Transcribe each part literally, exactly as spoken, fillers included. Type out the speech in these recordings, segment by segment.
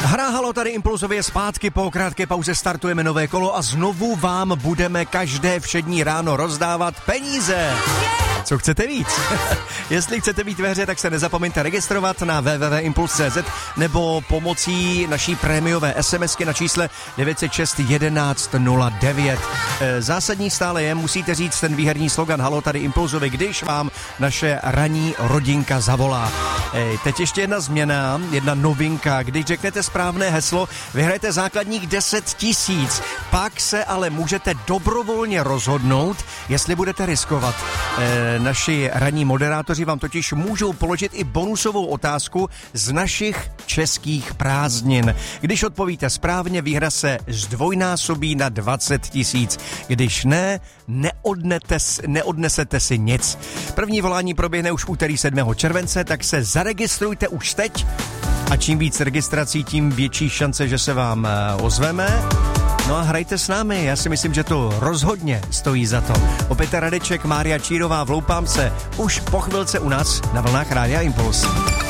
Hra Halo tady impulzově zpátky, po krátké pauze startujeme nové kolo a znovu vám budeme každé všední ráno rozdávat peníze. Co chcete víc? Jestli chcete být ve hře, tak se nezapomeňte registrovat na w w w tečka impuls tečka c z nebo pomocí naší prémiové SMSky na čísle devět set šest jedenáct nula devět. Zásadní stále je, musíte říct ten výherní slogan Halo tady impulzově, když vám naše ranní rodinka zavolá. Teď ještě jedna změna, jedna novinka. Když řeknete správné heslo, vyhrajete základních deset tisíc. Pak se ale můžete dobrovolně rozhodnout, jestli budete riskovat. E, naši ranní moderátoři vám totiž můžou položit i bonusovou otázku z našich českých prázdnin. Když odpovíte správně, výhra se zdvojnásobí na dvacet tisíc. Když ne, neodnete, neodnesete si nic. První volání proběhne už v úterý sedmého července, tak se zaregistrujte už teď a čím víc registrací, tím větší šance, že se vám ozveme. No a hrajte s námi, já si myslím, že to rozhodně stojí za to. Opět Radeček, Mária Čírová, Vloupám se, už po chvilce u nás na vlnách Rádia Impuls.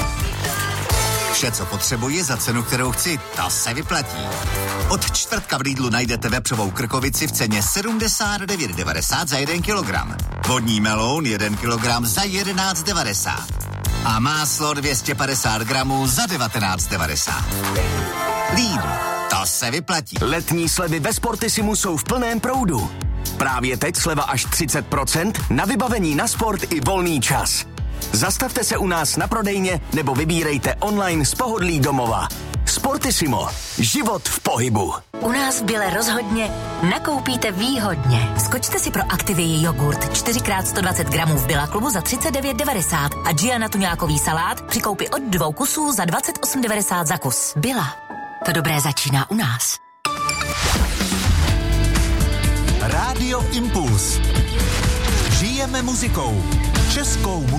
Vše, co potřebuji za cenu, kterou chci, ta se vyplatí. Od čtvrtka v Lidlu najdete vepřovou krkovici v ceně sedmdesát devět devadesát za jeden kilogram. Vodní meloun jeden kilogram za jedenáct devadesát. A máslo dvě stě padesát gramů za devatenáct devadesát. Lidl, to se vyplatí. Letní slevy ve Sportissimu jsou v plném proudu. Právě teď sleva až třicet procent na vybavení na sport i volný čas. Zastavte se u nás na prodejně nebo vybírejte online z pohodlí domova. Sportissimo. Život v pohybu. U nás v Bile rozhodně nakoupíte výhodně. Skočte si pro Activii jogurt čtyři krát sto dvacet gramů v Billa klubu za třicet devět devadesát a Giana tuňákový salát při koupi od dvou kusů za dvacet osm devadesát za kus. Billa. To dobré začíná u nás. Rádio Impuls. Žijeme muzikou. Českou muzikou.